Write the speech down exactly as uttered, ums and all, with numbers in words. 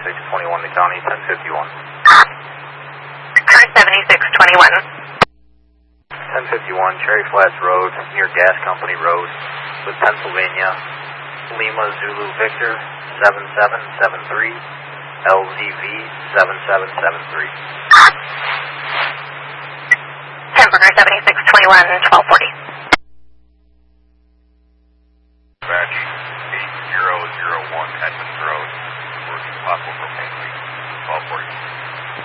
seventy-six twenty-one to County ten fifty-one. Car seventy-six twenty-one. ten fifty-one Cherry Flats Road, near Gas Company Road, with Pennsylvania, Lima Zulu Victor seven seven seven three, L Z V seven seven seven three. Hamburger seventy-six twenty-one, twelve forty.